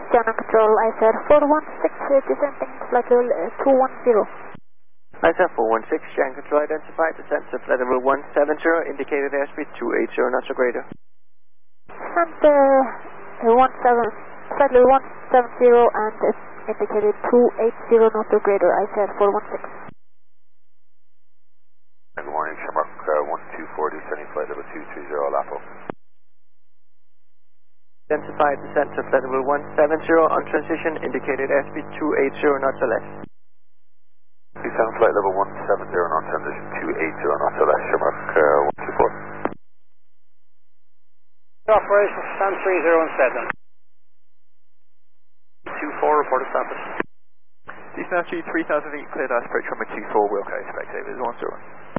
Channel Control, ISR 416, descending flight level 210. ISR 416, Channel Control identified, descent to flight level 170, indicated airspeed 280 knots or greater. Descent flight level 170 and indicated 280 knots or greater, ISR 416. Good morning, Shamrock 124, descending flight level 230, LAPO. Identified descent to flight level 170 on transition, indicated airspeed 280 knots or less. Descend flight level 170 on transition 280 knots or less, Shamrock 124. Operation stand 3017. 24, report of status. Descent 3008, cleared approach from a 24, Wilco, expect over 10.